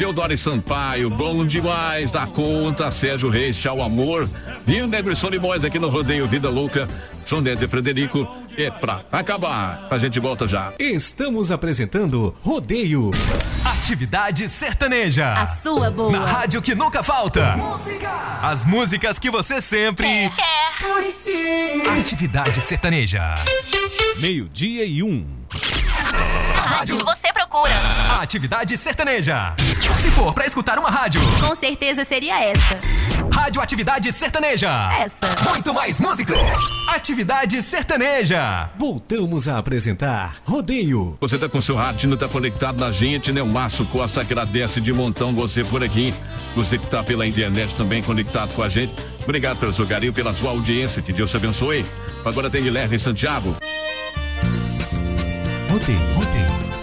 Teodoro Sampaio, bom demais da conta, Sérgio Reis, tchau amor. E o Negrson Limões aqui no Rodeio Vida Louca, João Dente Frederico, é pra acabar. A gente volta já. Estamos apresentando Rodeio. Atividade sertaneja. A sua boa. Na rádio que nunca falta. Música. As músicas que você sempre quer. Atividade sertaneja. 12:01. A rádio que você procura. A atividade sertaneja. Se for pra escutar uma rádio, com certeza seria essa. Rádio Atividade Sertaneja. Essa. Muito mais música. Atividade Sertaneja. Voltamos a apresentar Rodeio. Você tá com seu rádio, tá conectado na gente, né? O Márcio Costa agradece de montão você por aqui. Você que tá pela internet também conectado com a gente. Obrigado pelo seu carinho, pela sua audiência. Que Deus te abençoe. Agora tem Guilherme Santiago. Rodeio.